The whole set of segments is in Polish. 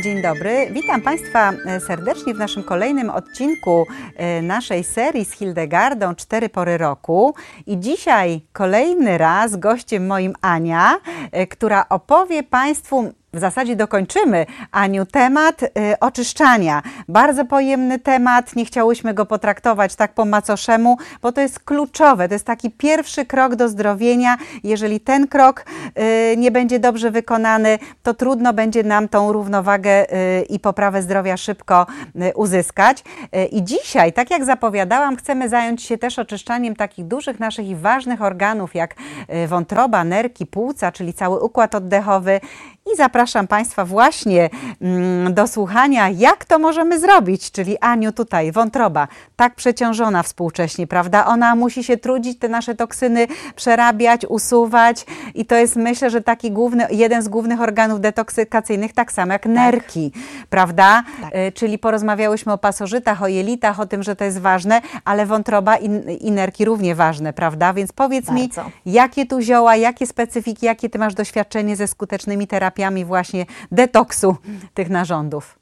Dzień dobry, witam Państwa serdecznie w naszym kolejnym odcinku naszej serii z Hildegardą 4 pory roku. I dzisiaj kolejny raz gościem moim Ania, która opowie Państwu, w zasadzie dokończymy, Aniu, temat oczyszczania. Bardzo pojemny temat, nie chciałyśmy go potraktować tak po macoszemu, bo to jest kluczowe, to jest taki pierwszy krok do zdrowienia. Jeżeli ten krok nie będzie dobrze wykonany, to trudno będzie nam tą równowagę i poprawę zdrowia szybko uzyskać. I dzisiaj, tak jak zapowiadałam, chcemy zająć się też oczyszczaniem takich dużych naszych i ważnych organów, jak wątroba, nerki, płuca, czyli cały układ oddechowy. I zapraszam Państwa właśnie do słuchania, jak to możemy zrobić. Czyli Aniu, tutaj wątroba, tak przeciążona współcześnie, prawda? Ona musi się trudzić, te nasze toksyny przerabiać, usuwać i to jest, myślę, że taki jeden z głównych organów detoksykacyjnych, tak samo jak nerki, prawda? Tak. Czyli porozmawiałyśmy o pasożytach, o jelitach, o tym, że to jest ważne, ale wątroba i nerki równie ważne, prawda? Więc powiedz mi, jakie tu zioła, jakie specyfiki, jakie Ty masz doświadczenie ze skutecznymi terapiami właśnie detoksu tych narządów.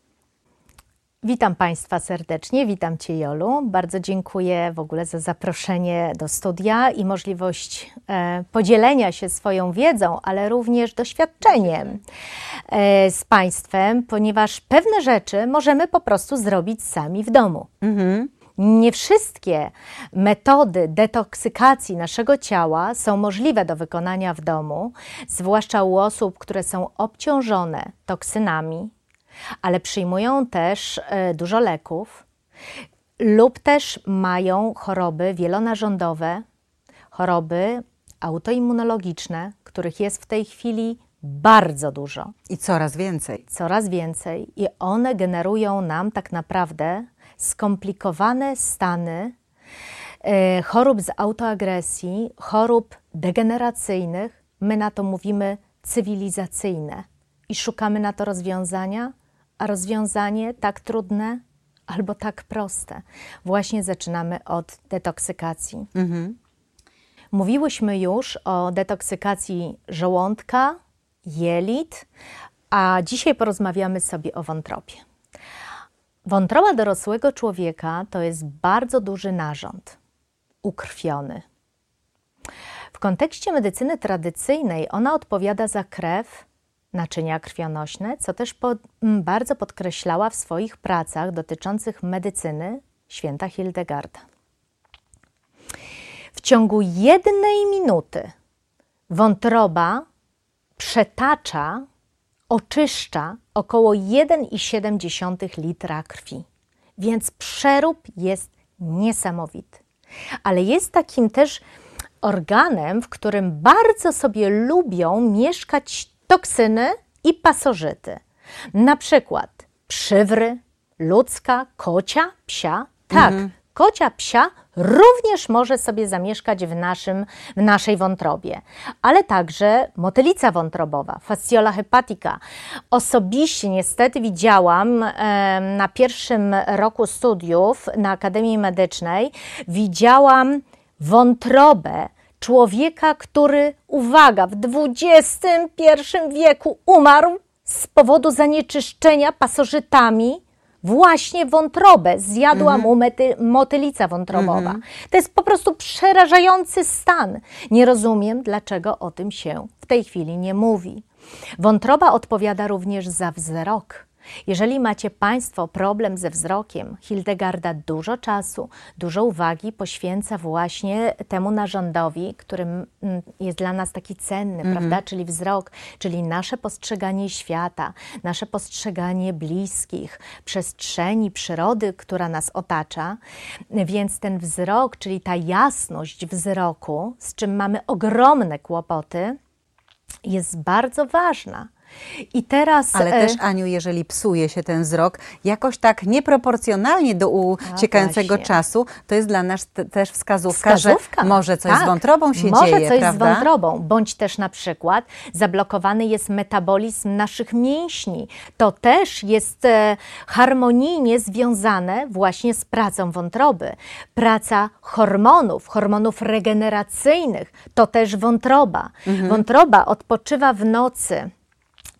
Witam Państwa serdecznie, witam Cię, Jolu. Bardzo dziękuję w ogóle za zaproszenie do studia i możliwość podzielenia się swoją wiedzą, ale również doświadczeniem z Państwem, ponieważ pewne rzeczy możemy po prostu zrobić sami w domu. Nie wszystkie metody detoksykacji naszego ciała są możliwe do wykonania w domu, zwłaszcza u osób, które są obciążone toksynami, ale przyjmują też dużo leków lub też mają choroby wielonarządowe, choroby autoimmunologiczne, których jest w tej chwili bardzo dużo. I coraz więcej. Coraz więcej. I one generują nam tak naprawdę skomplikowane stany chorób z autoagresji, chorób degeneracyjnych. My na to mówimy cywilizacyjne. I szukamy na to rozwiązania, a rozwiązanie tak trudne albo tak proste. Właśnie zaczynamy od detoksykacji. Mówiłyśmy już o detoksykacji żołądka, jelit, a dzisiaj porozmawiamy sobie o wątrobie. Wątroba dorosłego człowieka to jest bardzo duży narząd, ukrwiony. W kontekście medycyny tradycyjnej ona odpowiada za krew, naczynia krwionośne, co też bardzo podkreślała w swoich pracach dotyczących medycyny święta Hildegarda. W ciągu 1 minuty wątroba przetacza, oczyszcza około 1,7 litra krwi. Więc przerób jest niesamowity. Ale jest takim też organem, w którym bardzo sobie lubią mieszkać toksyny i pasożyty. Na przykład przywry, ludzka, kocia, psia. Tak, kocia, psia również może sobie zamieszkać w naszej wątrobie, ale także motylica wątrobowa, fasciola hepatica. Osobiście niestety widziałam na pierwszym roku studiów na Akademii Medycznej, widziałam wątrobę człowieka, który, uwaga, w XXI wieku umarł z powodu zanieczyszczenia pasożytami. Właśnie wątrobę zjadła mu motylica wątrobowa. To jest po prostu przerażający stan. Nie rozumiem, dlaczego o tym się w tej chwili nie mówi. Wątroba odpowiada również za wzrok. Jeżeli macie Państwo problem ze wzrokiem, Hildegarda dużo czasu, dużo uwagi poświęca właśnie temu narządowi, którym jest dla nas taki cenny, prawda? Czyli wzrok, czyli nasze postrzeganie świata, nasze postrzeganie bliskich, przestrzeni, przyrody, która nas otacza. Więc ten wzrok, czyli ta jasność wzroku, z czym mamy ogromne kłopoty, jest bardzo ważna. I teraz, ale też, Aniu, jeżeli psuje się ten wzrok jakoś tak nieproporcjonalnie do uciekającego czasu, to jest dla nas też wskazówka, że może coś z wątrobą się dzieje, może coś prawda? z wątrobą, bądź też na przykład zablokowany jest metabolizm naszych mięśni. To też jest harmonijnie związane właśnie z pracą wątroby. Praca hormonów regeneracyjnych, to też wątroba. Wątroba odpoczywa w nocy.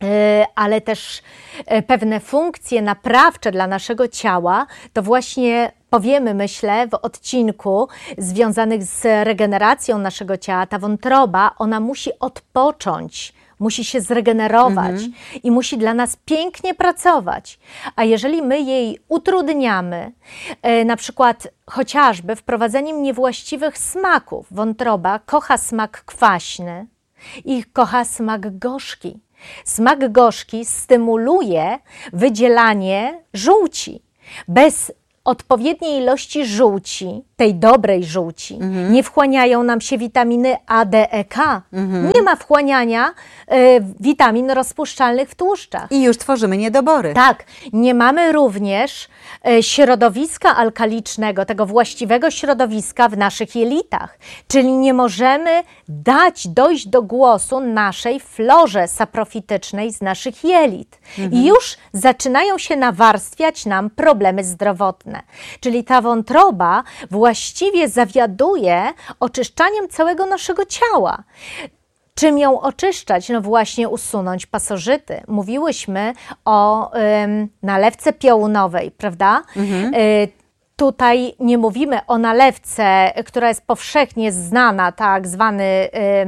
ale też pewne funkcje naprawcze dla naszego ciała, to właśnie powiemy, myślę, w odcinku związanych z regeneracją naszego ciała. Ta wątroba, ona musi odpocząć, musi się zregenerować i musi dla nas pięknie pracować. A jeżeli my jej utrudniamy, na przykład chociażby wprowadzeniem niewłaściwych smaków, wątroba kocha smak kwaśny i kocha smak gorzki. Smak gorzki stymuluje wydzielanie żółci. Bez odpowiedniej ilości żółci, tej dobrej żółci, nie wchłaniają nam się witaminy A, D, E, K. Nie ma wchłaniania witamin rozpuszczalnych w tłuszczach. I już tworzymy niedobory. Tak, nie mamy również środowiska alkalicznego, tego właściwego środowiska w naszych jelitach. Czyli nie możemy dojść do głosu naszej florze saprofitycznej z naszych jelit. I już zaczynają się nawarstwiać nam problemy zdrowotne. Czyli ta wątroba właściwie zawiaduje oczyszczaniem całego naszego ciała. Czym ją oczyszczać? No właśnie usunąć pasożyty. Mówiłyśmy o nalewce piołunowej, prawda? Tutaj nie mówimy o nalewce, która jest powszechnie znana, tak zwany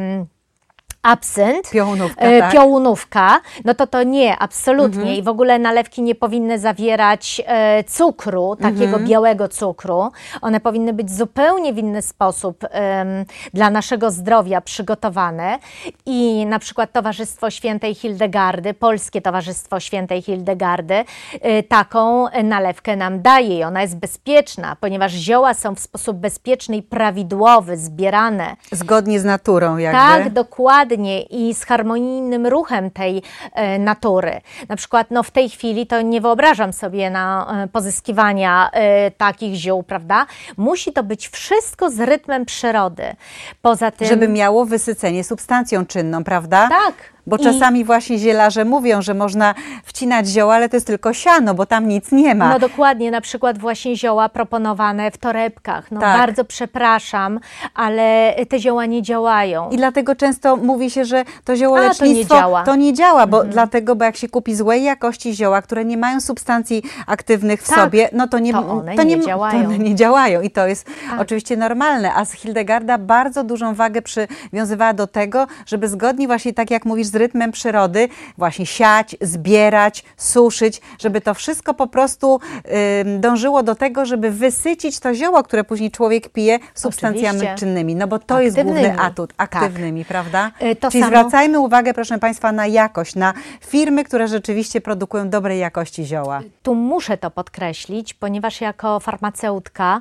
absynt, piołunówka, no to nie, absolutnie. I w ogóle nalewki nie powinny zawierać cukru, takiego białego cukru. One powinny być zupełnie w inny sposób dla naszego zdrowia przygotowane. I na przykład Towarzystwo Świętej Hildegardy, Polskie Towarzystwo Świętej Hildegardy, taką nalewkę nam daje i ona jest bezpieczna, ponieważ zioła są w sposób bezpieczny i prawidłowy, zbierane. Zgodnie z naturą jakby. Tak, dokładnie. I z harmonijnym ruchem tej natury. Na przykład w tej chwili to nie wyobrażam sobie pozyskiwania takich ziół, prawda? Musi to być wszystko z rytmem przyrody. Poza tym... Żeby miało wysycenie substancją czynną, prawda? Tak. Bo czasami właśnie zielarze mówią, że można wcinać zioła, ale to jest tylko siano, bo tam nic nie ma. No dokładnie, na przykład właśnie zioła proponowane w torebkach. No tak. Bardzo przepraszam, ale te zioła nie działają. I dlatego często mówi się, że to ziołolecznictwo to nie działa, bo dlatego, bo jak się kupi złej jakości zioła, które nie mają substancji aktywnych w tak. sobie, no to one nie działają. To one nie działają i to jest oczywiście normalne. A Hildegarda bardzo dużą wagę przywiązywała do tego, żeby zgodnie właśnie tak jak mówisz, z rytmem przyrody, właśnie siać, zbierać, suszyć, żeby to wszystko po prostu dążyło do tego, żeby wysycić to zioło, które później człowiek pije substancjami czynnymi. No bo to jest główny atut, aktywnymi, prawda? Czyli zwracajmy uwagę, proszę Państwa, na jakość, na firmy, które rzeczywiście produkują dobrej jakości zioła. Tu muszę to podkreślić, ponieważ jako farmaceutka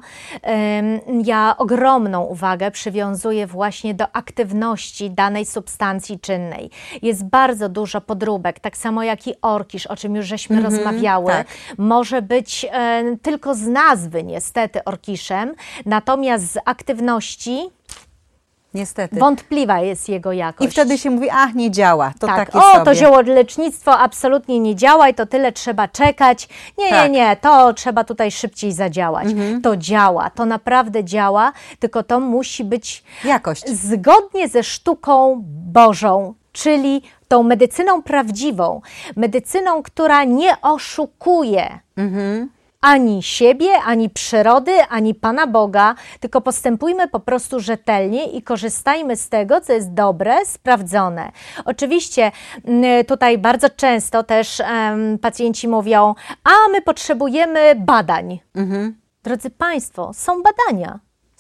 ja ogromną uwagę przywiązuję właśnie do aktywności danej substancji czynnej. Jest bardzo dużo podróbek, tak samo jak i orkisz, o czym już żeśmy rozmawiały. Tak. Może być tylko z nazwy niestety orkiszem, natomiast z aktywności niestety wątpliwa jest jego jakość. I wtedy się mówi, nie działa, to tak. takie sobie. To ziołolecznictwo absolutnie nie działa i to tyle trzeba czekać. Nie, to trzeba tutaj szybciej zadziałać. To działa, to naprawdę działa, tylko to musi być jakość zgodnie ze sztuką Bożą, czyli tą medycyną prawdziwą, medycyną, która nie oszukuje ani siebie, ani przyrody, ani Pana Boga, tylko postępujmy po prostu rzetelnie i korzystajmy z tego, co jest dobre, sprawdzone. Oczywiście tutaj bardzo często też pacjenci mówią, my potrzebujemy badań. Drodzy Państwo, są badania.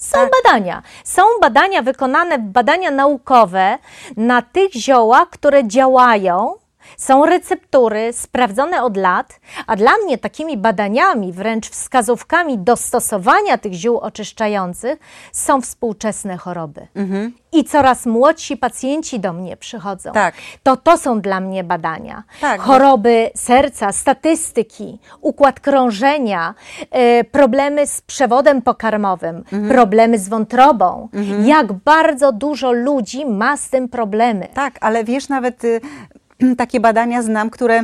Są badania wykonane, badania naukowe na tych ziołach, które działają. Są receptury sprawdzone od lat, a dla mnie takimi badaniami, wręcz wskazówkami do stosowania tych ziół oczyszczających są współczesne choroby. I coraz młodsi pacjenci do mnie przychodzą. Tak. To są dla mnie badania. Tak, choroby serca, statystyki, układ krążenia, problemy z przewodem pokarmowym, problemy z wątrobą. Jak bardzo dużo ludzi ma z tym problemy. Tak, ale wiesz, nawet takie badania znam, które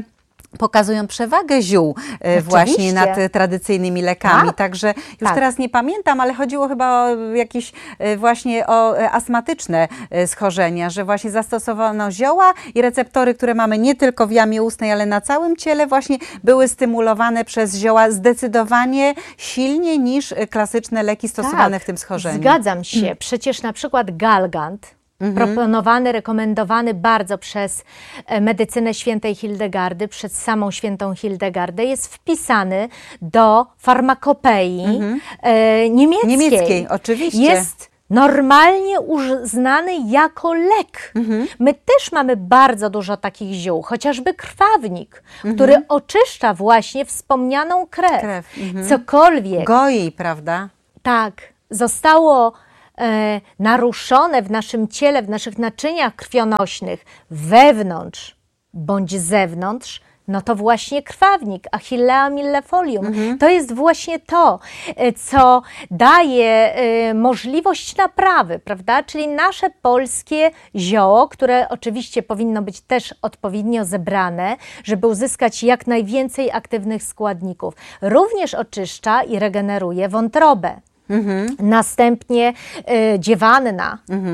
pokazują przewagę ziół właśnie nad tradycyjnymi lekami. Tak. Także już teraz nie pamiętam, ale chodziło chyba o jakieś właśnie o astmatyczne schorzenia, że właśnie zastosowano zioła i receptory, które mamy nie tylko w jamie ustnej, ale na całym ciele właśnie były stymulowane przez zioła zdecydowanie silniej niż klasyczne leki stosowane w tym schorzeniu. Zgadzam się. Przecież na przykład Galgant, proponowany, rekomendowany bardzo przez medycynę świętej Hildegardy, przez samą świętą Hildegardę, jest wpisany do farmakopei niemieckiej. Oczywiście. Jest normalnie uznany jako lek. My też mamy bardzo dużo takich ziół, chociażby krwawnik, który oczyszcza właśnie wspomnianą krew. Cokolwiek. Goi, prawda? Tak, zostało naruszone w naszym ciele, w naszych naczyniach krwionośnych, wewnątrz bądź zewnątrz, no to właśnie krwawnik, Achillea millefolium. To jest właśnie to, co daje możliwość naprawy, prawda? Czyli nasze polskie zioło, które oczywiście powinno być też odpowiednio zebrane, żeby uzyskać jak najwięcej aktywnych składników. Również oczyszcza i regeneruje wątrobę. Następnie dziewanna.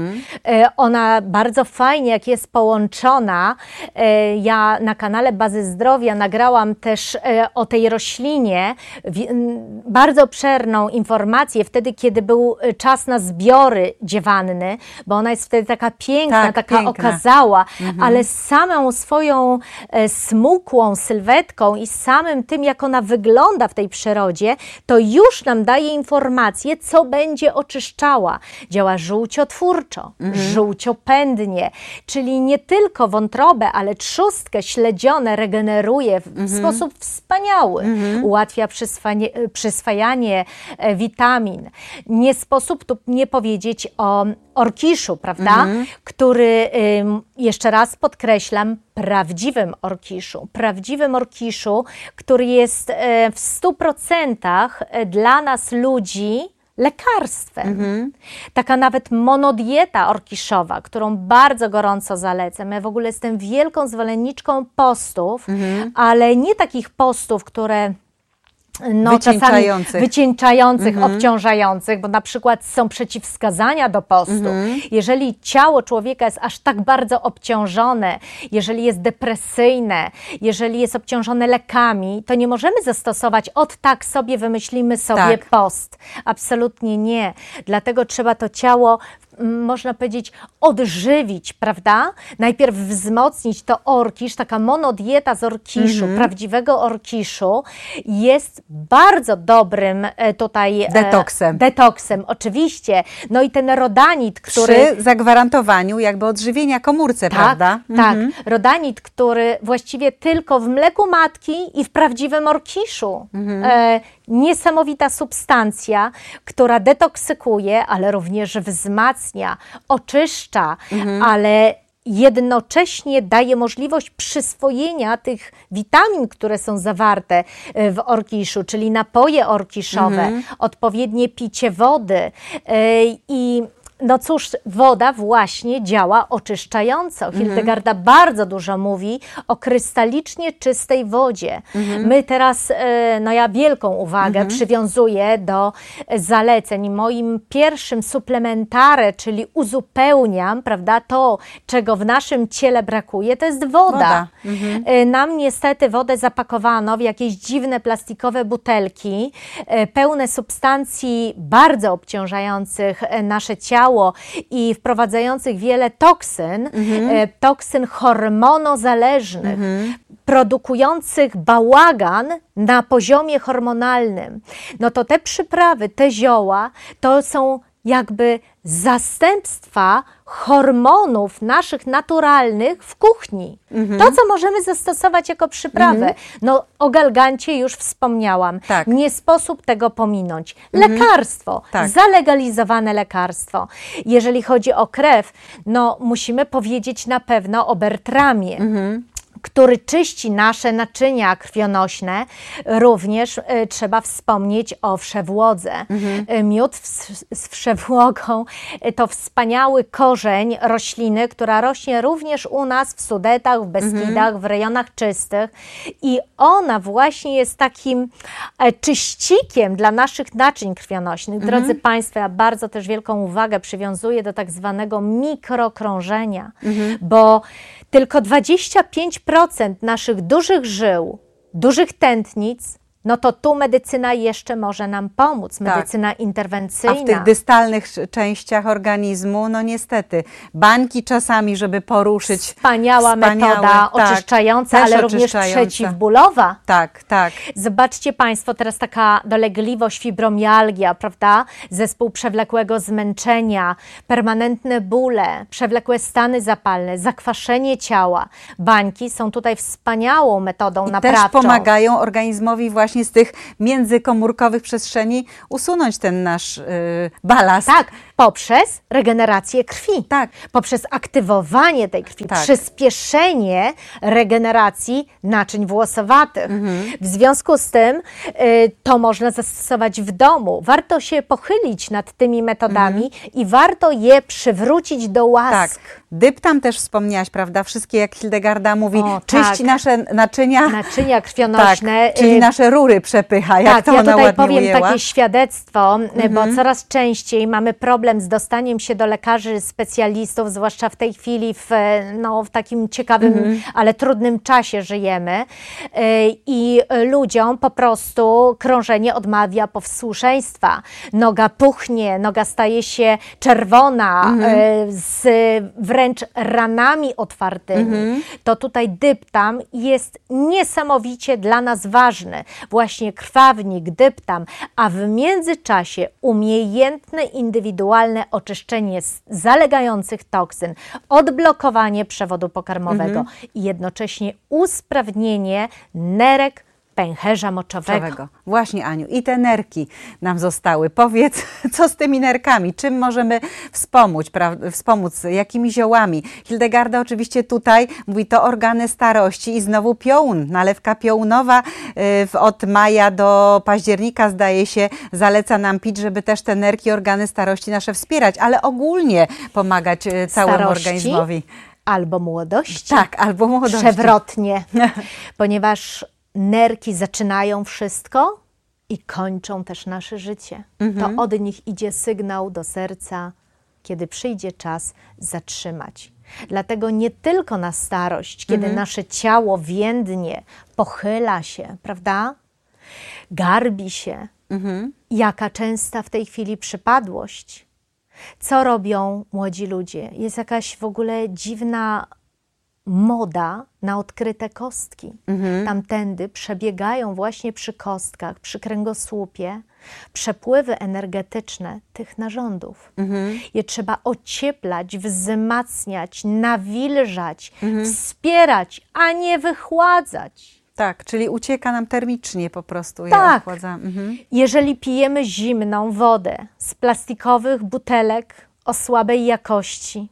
Ona bardzo fajnie, jak jest połączona. Ja na kanale Bazy Zdrowia nagrałam też o tej roślinie bardzo obszerną informację wtedy, kiedy był czas na zbiory dziewanny, bo ona jest wtedy taka piękna, taka okazała, ale z samą swoją smukłą sylwetką i samym tym, jak ona wygląda w tej przyrodzie, to już nam daje informację, co będzie oczyszczała. Działa żółciotwórczo, żółciopędnie, czyli nie tylko wątrobę, ale trzustkę, śledzione regeneruje w sposób wspaniały. Ułatwia przyswajanie witamin. Nie sposób tu nie powiedzieć o orkiszu, prawda? Który, jeszcze raz podkreślam, prawdziwym orkiszu, który jest w 100% dla nas ludzi lekarstwem. Taka nawet monodieta orkiszowa, którą bardzo gorąco zalecam. Ja w ogóle jestem wielką zwolenniczką postów, ale nie takich postów, które wycieńczających, obciążających, bo na przykład są przeciwwskazania do postu. Jeżeli ciało człowieka jest aż tak bardzo obciążone, jeżeli jest depresyjne, jeżeli jest obciążone lekami, to nie możemy zastosować tak sobie wymyślimy sobie post. Absolutnie nie. Dlatego trzeba to ciało, można powiedzieć, odżywić, prawda? Najpierw wzmocnić to orkisz, taka monodieta z orkiszu, prawdziwego orkiszu jest bardzo dobrym tutaj detoksem, oczywiście. No i ten rodanit, który... Przy zagwarantowaniu jakby odżywienia komórce, prawda? Tak, rodanit, który właściwie tylko w mleku matki i w prawdziwym orkiszu. Niesamowita substancja, która detoksykuje, ale również wzmacnia, oczyszcza, ale jednocześnie daje możliwość przyswojenia tych witamin, które są zawarte w orkiszu, czyli napoje orkiszowe, odpowiednie picie wody i no cóż, woda właśnie działa oczyszczająco. Hildegarda bardzo dużo mówi o krystalicznie czystej wodzie. My teraz, no ja wielką uwagę przywiązuję do zaleceń. Moim pierwszym suplementare, czyli uzupełniam, prawda, to, czego w naszym ciele brakuje, to jest woda. Nam niestety wodę zapakowano w jakieś dziwne plastikowe butelki, pełne substancji bardzo obciążających nasze ciało i wprowadzających wiele toksyn, toksyn hormonozależnych, produkujących bałagan na poziomie hormonalnym. No to te przyprawy, te zioła, to są jakby zastępstwa hormonów naszych naturalnych w kuchni. To, co możemy zastosować jako przyprawę. No o galgancie już wspomniałam. Nie sposób tego pominąć. Lekarstwo, zalegalizowane lekarstwo. Jeżeli chodzi o krew, no musimy powiedzieć na pewno o Bertramie, który czyści nasze naczynia krwionośne. Również trzeba wspomnieć o wszewłodze. Miód z wszewłogą to wspaniały korzeń rośliny, która rośnie również u nas w Sudetach, w Beskidach, w rejonach czystych i ona właśnie jest takim czyścikiem dla naszych naczyń krwionośnych. Drodzy Państwo, ja bardzo też wielką uwagę przywiązuję do tak zwanego mikrokrążenia, bo tylko 25% naszych dużych żył, dużych tętnic, no to tu medycyna jeszcze może nam pomóc, medycyna interwencyjna. A w tych dystalnych częściach organizmu, no niestety, bańki czasami, żeby poruszyć. Wspaniała metoda oczyszczająca, ale również przeciwbólowa. Tak, tak. Zobaczcie Państwo, teraz taka dolegliwość, fibromialgia, prawda? Zespół przewlekłego zmęczenia, permanentne bóle, przewlekłe stany zapalne, zakwaszenie ciała. Bańki są tutaj wspaniałą metodą naprawczą. Też pomagają organizmowi właśnie z tych międzykomórkowych przestrzeni usunąć ten nasz balast. Tak, poprzez regenerację krwi, poprzez aktywowanie tej krwi, przyspieszenie regeneracji naczyń włosowatych. W związku z tym to można zastosować w domu. Warto się pochylić nad tymi metodami i warto je przywrócić do łask. Tak. Dyptam też wspomniałaś, prawda? Wszystkie, jak Hildegarda mówi, czyści nasze naczynia. Naczynia krwionośne. Czyli nasze rury przepycha, jak to ona ja tutaj ładnie powiem ujęła. takie świadectwo, bo coraz częściej mamy problem z dostaniem się do lekarzy specjalistów, zwłaszcza w tej chwili w takim ciekawym, ale trudnym czasie żyjemy i ludziom po prostu krążenie odmawia posłuszeństwa. Noga puchnie, noga staje się czerwona, z wręcz ranami otwartymi. To tutaj dyptam jest niesamowicie dla nas ważny. Właśnie krwawnik, dyptam, a w międzyczasie umiejętne, indywidualne oczyszczenie zalegających toksyn, odblokowanie przewodu pokarmowego i jednocześnie usprawnienie nerek pęcherza moczowego. Właśnie, Aniu, i te nerki nam zostały. Powiedz, co z tymi nerkami? Czym możemy wspomóc? Jakimi ziołami? Hildegarda oczywiście tutaj mówi, to organy starości i znowu piołun. Nalewka piołunowa od maja do października, zdaje się, zaleca nam pić, żeby też te nerki, organy starości nasze wspierać, ale ogólnie pomagać całemu organizmowi. Albo młodości. Tak, albo młodości. Przewrotnie, ponieważ nerki zaczynają wszystko i kończą też nasze życie. To od nich idzie sygnał do serca, kiedy przyjdzie czas zatrzymać. Dlatego nie tylko na starość, kiedy nasze ciało więdnie, pochyla się, prawda? Garbi się. Jaka częsta w tej chwili przypadłość. Co robią młodzi ludzie? Jest jakaś w ogóle dziwna moda na odkryte kostki. Tamtędy przebiegają właśnie przy kostkach, przy kręgosłupie przepływy energetyczne tych narządów. Je trzeba ocieplać, wzmacniać, nawilżać, wspierać, a nie wychładzać. Tak, czyli ucieka nam termicznie po prostu. Ja Jeżeli pijemy zimną wodę z plastikowych butelek o słabej jakości,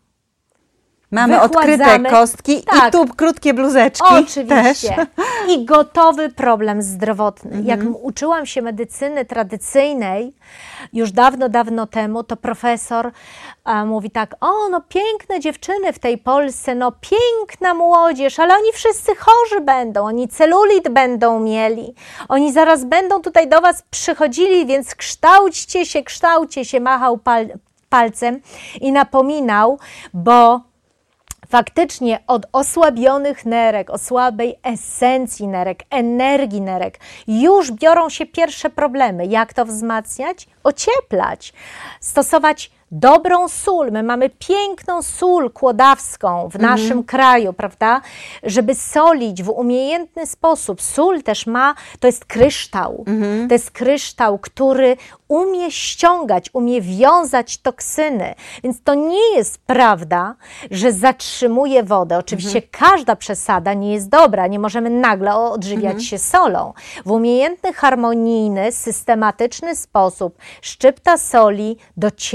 mamy odkryte kostki i tu krótkie bluzeczki. Oczywiście. Też. I gotowy problem zdrowotny. Jak uczyłam się medycyny tradycyjnej już dawno, dawno temu, to profesor mówi tak, piękne dziewczyny w tej Polsce, piękna młodzież, ale oni wszyscy chorzy będą, oni celulit będą mieli, oni zaraz będą tutaj do was przychodzili, więc kształćcie się, machał palcem i napominał, bo faktycznie od osłabionych nerek, o słabej esencji nerek, energii nerek już biorą się pierwsze problemy. Jak to wzmacniać? Ocieplać, stosować dobrą sól. My mamy piękną sól kłodawską w naszym kraju, prawda? Żeby solić w umiejętny sposób. Sól też to jest kryształ. To jest kryształ, który umie ściągać, umie wiązać toksyny. Więc to nie jest prawda, że zatrzymuje wodę. Oczywiście każda przesada nie jest dobra. Nie możemy nagle odżywiać się solą. W umiejętny, harmonijny, systematyczny sposób szczypta soli do ciepłej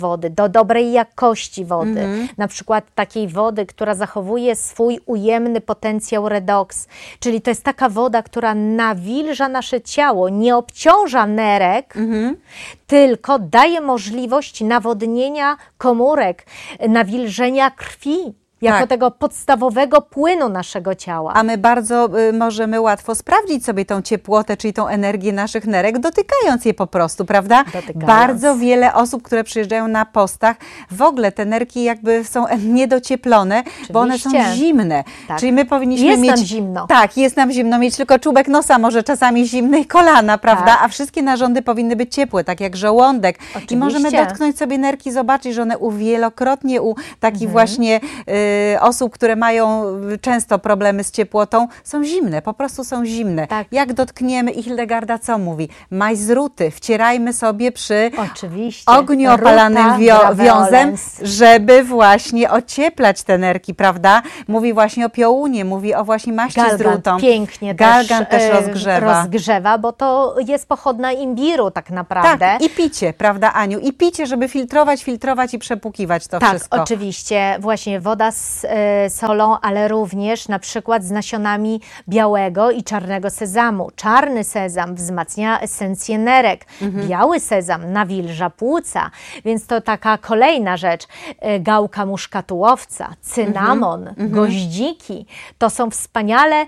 wody, do dobrej jakości wody, na przykład takiej wody, która zachowuje swój ujemny potencjał redoks, czyli to jest taka woda, która nawilża nasze ciało, nie obciąża nerek, tylko daje możliwość nawodnienia komórek, nawilżenia krwi, jako tego podstawowego płynu naszego ciała. A my bardzo możemy łatwo sprawdzić sobie tą ciepłotę, czyli tą energię naszych nerek, dotykając je po prostu, prawda? Bardzo wiele osób, które przyjeżdżają na postach, w ogóle te nerki jakby są niedocieplone, bo one są zimne. Czyli my powinniśmy mieć... Jest nam zimno. Tak, jest nam zimno, mieć tylko czubek nosa, może czasami zimny i kolana, prawda? A wszystkie narządy powinny być ciepłe, tak jak żołądek. I możemy dotknąć sobie nerki, zobaczyć, że one wielokrotnie u takich właśnie osób, które mają często problemy z ciepłotą, są zimne, po prostu są zimne. Jak dotkniemy, i Hildegarda co mówi? Majzruty wcierajmy sobie przy ogniu opalanym wiązem, żeby właśnie ocieplać te nerki, prawda? Mówi właśnie o piołunie, mówi o właśnie maści z rutą. Pięknie Galgan też rozgrzewa. Bo to jest pochodna imbiru tak naprawdę. Tak, i picie, prawda, Aniu? I picie, żeby filtrować i przepłukiwać to wszystko. Tak, oczywiście. Właśnie woda z solą, ale również na przykład z nasionami białego i czarnego sezamu. Czarny sezam wzmacnia esencję nerek. Biały sezam nawilża płuca. Więc to taka kolejna rzecz. Gałka muszkatułowca, cynamon, goździki. To są wspaniale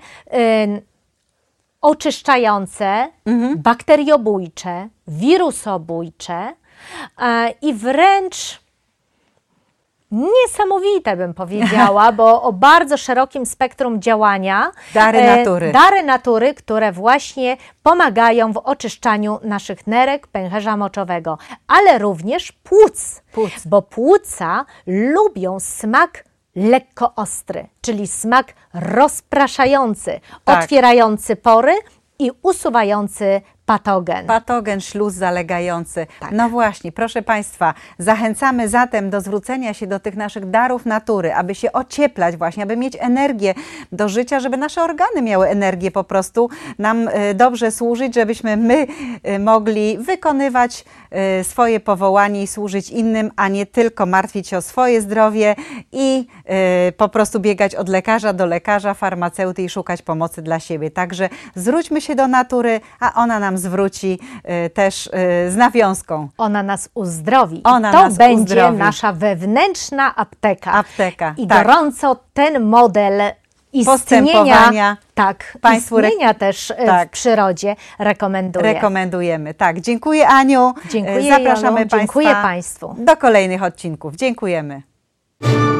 oczyszczające, bakteriobójcze, wirusobójcze i wręcz niesamowite, bym powiedziała, bo o bardzo szerokim spektrum działania. Dary natury, które właśnie pomagają w oczyszczaniu naszych nerek, pęcherza moczowego, ale również płuc. Bo płuca lubią smak lekko ostry, czyli smak rozpraszający, otwierający pory i usuwający patogen. Patogen, śluz zalegający. No właśnie, proszę Państwa, zachęcamy zatem do zwrócenia się do tych naszych darów natury, aby się ocieplać właśnie, aby mieć energię do życia, żeby nasze organy miały energię po prostu nam dobrze służyć, żebyśmy my mogli wykonywać swoje powołanie i służyć innym, a nie tylko martwić się o swoje zdrowie i po prostu biegać od lekarza do lekarza, farmaceuty i szukać pomocy dla siebie. Także zwróćmy się do natury, a ona nam zwróci też z nawiązką. Ona nas uzdrowi. To będzie nasza wewnętrzna apteka. I gorąco ten model istnienia, istnienia też w przyrodzie rekomendujemy. Tak, dziękuję Aniu. Dziękuję, zapraszamy Jolu. Państwa Dziękuję Państwu. do kolejnych odcinków. Dziękujemy.